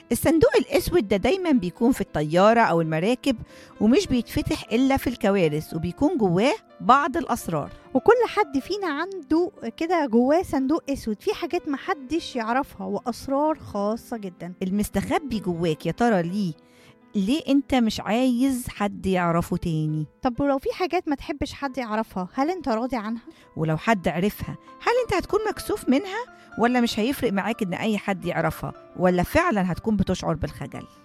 الصندوق الأسود ده دايما بيكون في الطيارة أو المراكب، ومش بيتفتح إلا في الكوارث، وبيكون جواه بعض الأسرار. وكل حد فينا عنده كده جواه صندوق اسود فيه حاجات محدش يعرفها واسرار خاصة جدا. المستخبي جواك يا ترى ليه انت مش عايز حد يعرفه تاني؟ طب ولو في حاجات ما تحبش حد يعرفها، هل انت راضي عنها؟ ولو حد عرفها، هل انت هتكون مكسوف منها، ولا مش هيفرق معاك ان اي حد يعرفها، ولا فعلا هتكون بتشعر بالخجل؟